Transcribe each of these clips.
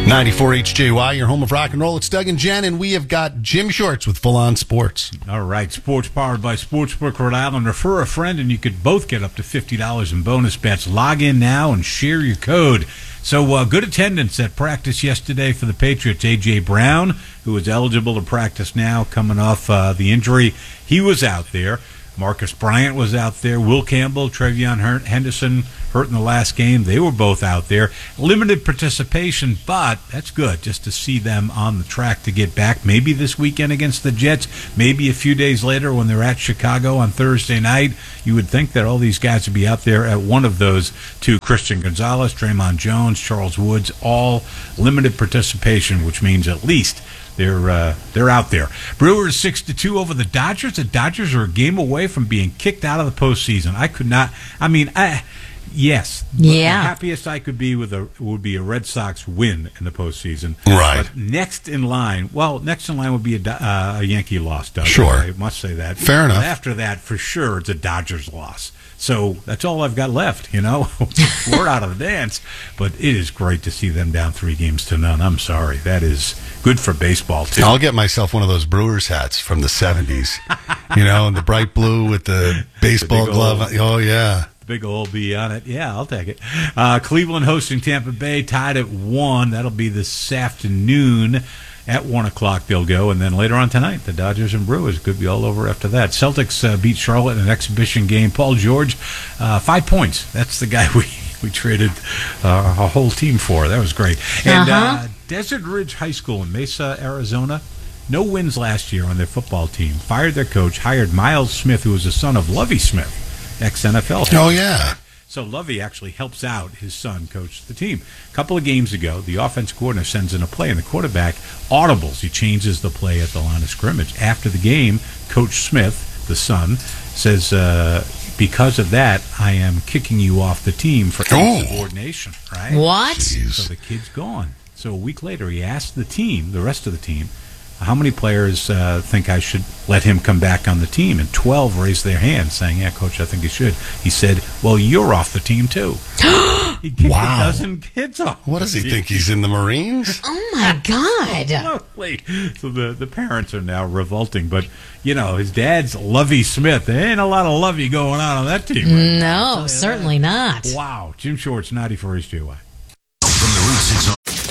94 HJY, your home of rock and roll. It's Doug and Jen, and we have got Jim Shorts with Full On Sports. All right, sports powered by Sportsbook Rhode Island. Refer a friend, and you could both get up to $50 in bonus bets. Log in now and share your code. So good attendance at practice yesterday for the Patriots. A.J. Brown, who is eligible to practice now, coming off the injury. He was out there. Marcus Bryant was out there. Will Campbell, Trevion Henderson hurt in the last game. They were both out there. Limited participation, but that's good just to see them on the track to get back. Maybe this weekend against the Jets, maybe a few days later when they're at Chicago on Thursday night. You would think that all these guys would be out there at one of those two. Christian Gonzalez, Draymond Jones, Charles Woods, all limited participation, which means at least they're out there. Brewers 6-2 over the Dodgers. The Dodgers are a game away from being kicked out of the postseason. Yes. Yeah. The happiest I could be would be a Red Sox win in the postseason. Right. But next in line would be a Yankee loss, Doug. Sure. I must say that. Fair enough. But after that, for sure, it's a Dodgers loss. So that's all I've got left, We're out of the dance. But it is great to see them down 3-0. I'm sorry. That is good for baseball, too. I'll get myself one of those Brewers hats from the 70s, and the bright blue with the baseball glove. Oh, yeah. Big old B on it. Yeah, I'll take it. Cleveland hosting Tampa Bay, tied at 1. That'll be this afternoon. At 1 o'clock they'll go, and then later on tonight, the Dodgers and Brewers could be all over after that. Celtics beat Charlotte in an exhibition game. Paul George, 5 points. That's the guy we traded our whole team for. That was great. And Desert Ridge High School in Mesa, Arizona, no wins last year on their football team. Fired their coach, hired Miles Smith, who was the son of Lovie Smith, ex-NFL. Oh, yeah. So Lovey actually helps out his son coach the team. A couple of games ago, the offense coordinator sends in a play, and the quarterback audibles. He changes the play at the line of scrimmage. After the game, Coach Smith, the son, says, because of that, I am kicking you off the team for insubordination. Right? What? Jeez. So the kid's gone. So a week later, he asked the rest of the team, how many players think I should let him come back on the team? And 12 raised their hands saying, yeah, Coach, I think you should. He said, well, you're off the team, too. He kicked a dozen kids off. What does he think? He's in the Marines? Oh, my God. So the parents are now revolting. But, his dad's Lovey Smith. There ain't a lot of Lovey going on that team. Right no, certainly not. Wow. Jim Shorts, 94 HJY. From the Route 6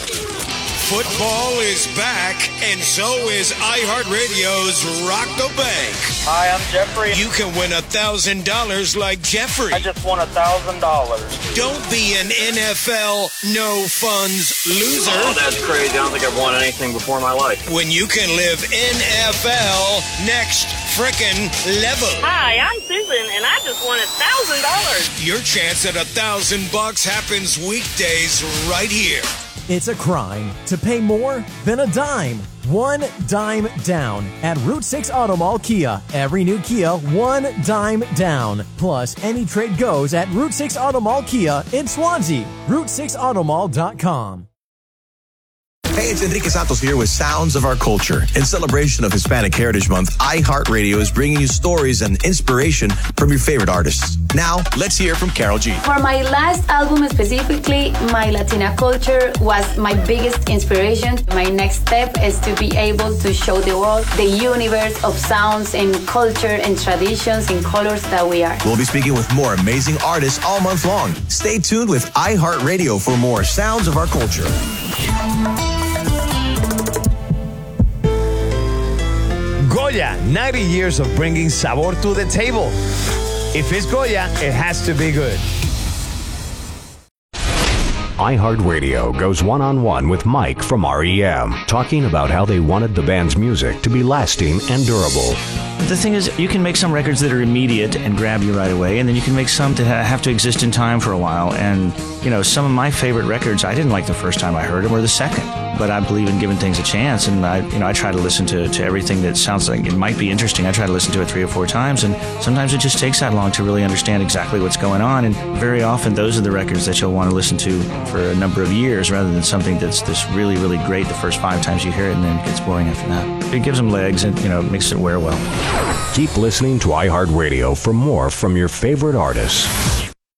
Football is back, and so is iHeartRadio's Rock the Bank. Hi, I'm Jeffrey. You can win $1,000 like Jeffrey. I just won $1,000. Don't be an NFL no-funds loser. Oh, that's crazy. I don't think I've won anything before in my life. When you can live NFL next frickin' level. Hi, I'm Susan, and I just won $1,000. Your chance at $1,000 happens weekdays right here. It's a crime to pay more than a dime. One dime down at Route 6 Auto Mall Kia. Every new Kia, one dime down. Plus, any trade goes at Route 6 Auto Mall Kia in Swansea. Route6automall.com. Hey, it's Enrique Santos here with Sounds of Our Culture. In celebration of Hispanic Heritage Month, iHeartRadio is bringing you stories and inspiration from your favorite artists. Now, let's hear from Carol G. For my last album specifically, my Latina culture was my biggest inspiration. My next step is to be able to show the world the universe of sounds and culture and traditions and colors that we are. We'll be speaking with more amazing artists all month long. Stay tuned with iHeartRadio for more Sounds of Our Culture. Goya, 90 years of bringing sabor to the table. If it's Goya, it has to be good. iHeartRadio goes one-on-one with Mike from REM, talking about how they wanted the band's music to be lasting and durable. The thing is, you can make some records that are immediate and grab you right away, and then you can make some that have to exist in time for a while. And, some of my favorite records, I didn't like the first time I heard them or the second. But I believe in giving things a chance, and I try to listen to everything that sounds like it might be interesting. I try to listen to it 3 or 4 times, and sometimes it just takes that long to really understand exactly what's going on. And very often, those are the records that you'll want to listen to for a number of years, rather than something that's this really, really great the first 5 times you hear it, and then it gets boring after that. It gives them legs, and makes it wear well. Keep listening to iHeartRadio for more from your favorite artists.